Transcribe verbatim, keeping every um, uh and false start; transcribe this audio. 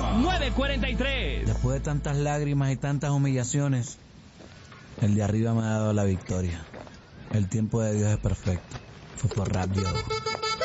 nueve cuarenta y tres. Después de tantas lágrimas y tantas humillaciones, el de arriba me ha dado la victoria. El tiempo de Dios es perfecto. Fue por Rap Yo.